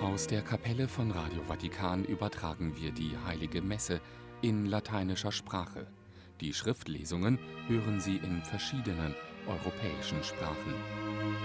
Aus der Kapelle von Radio Vatikan übertragen wir die Heilige Messe in lateinischer Sprache. Die Schriftlesungen hören Sie in verschiedenen europäischen Sprachen.